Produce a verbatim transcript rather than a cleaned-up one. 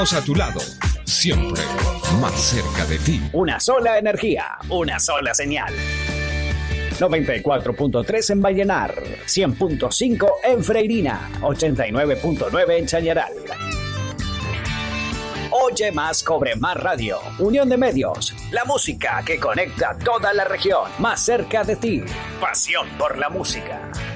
A tu lado, siempre más cerca de ti. Una sola energía, una sola señal. noventa y cuatro punto tres en Vallenar, cien punto cinco en Freirina, ochenta y nueve punto nueve en Chañaral. Oye más, cobre más radio. Unión de medios. La música que conecta toda la región. Más cerca de ti. Pasión por la música.